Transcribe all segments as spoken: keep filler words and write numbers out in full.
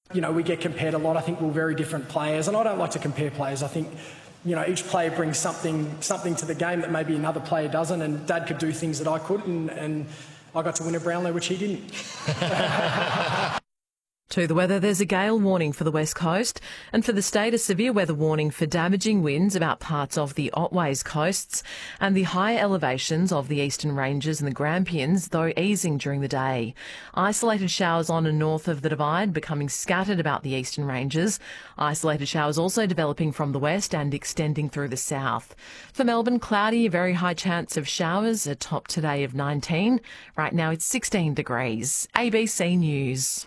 You know, we get compared a lot. I think we're very different players, and I don't like to compare players. I think, you know, each player brings something something to the game that maybe another player doesn't, and Dad could do things that I couldn't, and I got to win a Brownlow, which he didn't. To the weather, there's a gale warning for the west coast, and for the state a severe weather warning for damaging winds about parts of the Otways coasts and the higher elevations of the eastern ranges and the Grampians, though easing during the day. Isolated showers on and north of the Divide becoming scattered about the eastern ranges. Isolated showers also developing from the west and extending through the south. For Melbourne, cloudy, a very high chance of showers, a top today of nineteen. Right now it's sixteen degrees. A B C News.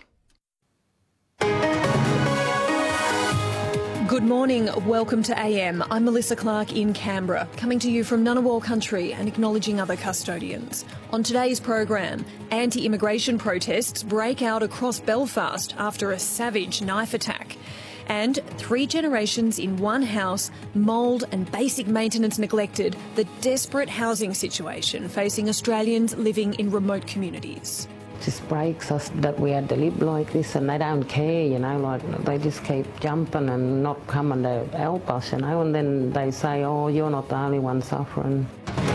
Good morning, welcome to A M. I'm Melissa Clark in Canberra, coming to you from Ngunnawal country and acknowledging other custodians. On today's program, anti-immigration protests break out across Belfast after a savage knife attack. And three generations in one house, mould and basic maintenance neglected, the desperate housing situation facing Australians living in remote communities. Just breaks us that we had to live like this, and they don't care, you know, like they just keep jumping and not coming to help us, you know, and then they say, oh, you're not the only one suffering.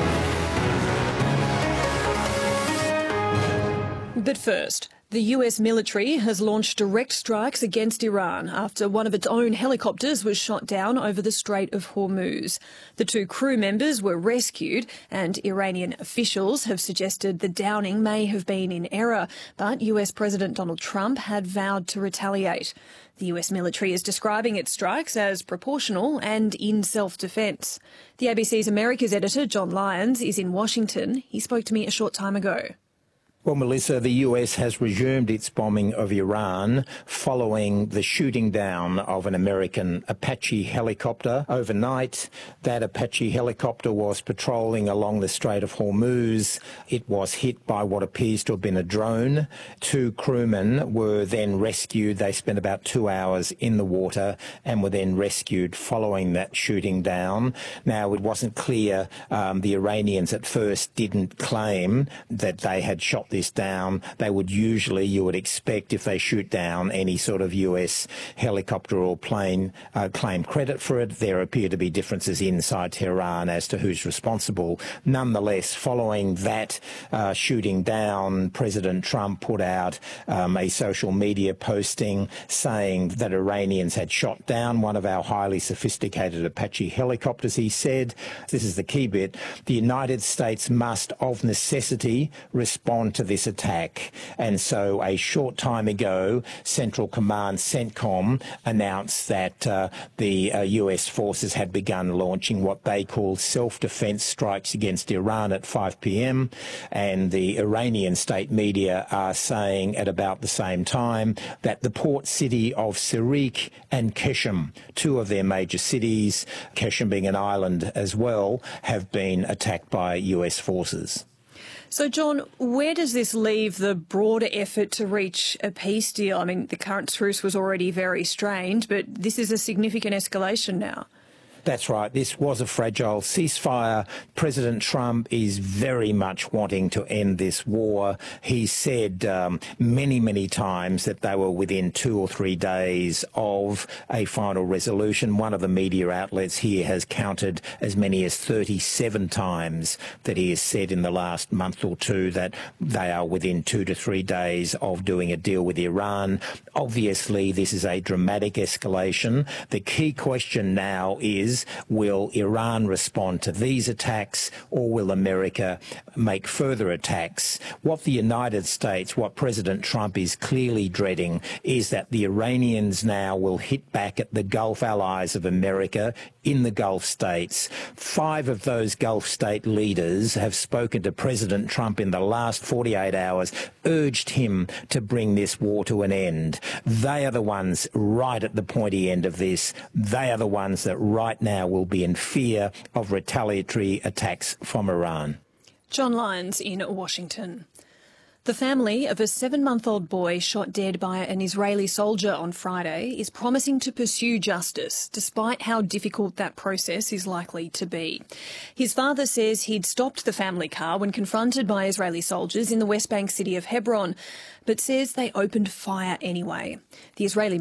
But first, the U S military has launched direct strikes against Iran after one of its own helicopters was shot down over the Strait of Hormuz. The two crew members were rescued, and Iranian officials have suggested the downing may have been in error, but U S President Donald Trump had vowed to retaliate. The U S military is describing its strikes as proportional and in self-defence. The A B C's Americas editor, John Lyons, is in Washington. He spoke to me a short time ago. Well, Melissa, the U S has resumed its bombing of Iran following the shooting down of an American Apache helicopter. Overnight, that Apache helicopter was patrolling along the Strait of Hormuz. It was hit by what appears to have been a drone. Two crewmen were then rescued. They spent about two hours in the water and were then rescued following that shooting down. Now, it wasn't clear. Um, the Iranians at first didn't claim that they had shot this down. They would usually, you would expect, if they shoot down any sort of U S helicopter or plane, uh, claim credit for it. There appear to be differences inside Tehran as to who's responsible. Nonetheless, following that uh, shooting down, President Trump put out um, a social media posting saying that Iranians had shot down one of our highly sophisticated Apache helicopters. He said, this is the key bit, the United States must, of necessity, respond to this attack. And so a short time ago, Central Command CENTCOM announced that uh, the uh, U S forces had begun launching what they call self-defense strikes against Iran at five p m And the Iranian state media are saying at about the same time that the port city of Sirik and Keshem, two of their major cities, Keshem being an island as well, have been attacked by U S forces. So, John, where does this leave the broader effort to reach a peace deal? I mean, the current truce was already very strained, but this is a significant escalation now. That's right. This was a fragile ceasefire. President Trump is very much wanting to end this war. He said um, many, many times that they were within two or three days of a final resolution. One of the media outlets here has counted as many as thirty-seven times that he has said in the last month or two that they are within two to three days of doing a deal with Iran. Obviously, this is a dramatic escalation. The key question now is, will Iran respond to these attacks, or will America make further attacks? What the United States, what President Trump is clearly dreading, is that the Iranians now will hit back at the Gulf allies of America in the Gulf states. Five of those Gulf state leaders have spoken to President Trump in the last forty-eight hours, urged him to bring this war to an end. They are the ones right at the pointy end of this. They are the ones that right now will be in fear of retaliatory attacks from Iran. John Lyons in Washington. The family of a seven-month-old boy shot dead by an Israeli soldier on Friday is promising to pursue justice, despite how difficult that process is likely to be. His father says he'd stopped the family car when confronted by Israeli soldiers in the West Bank city of Hebron, but says they opened fire anyway. The Israeli